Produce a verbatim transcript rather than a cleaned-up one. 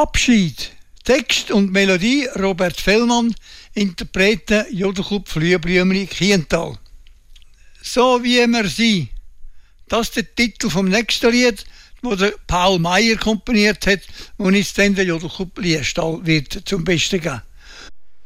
Abschied. Text und Melodie Robert Fellmann, Interpreten Jodelkup Flüeblümli Kiental. So wie wir sind. Das ist der Titel vom nächsten Lied, wo der Paul Meyer komponiert hat, und jetzt dann der Jodelkup Liestall wird zum Besten geben.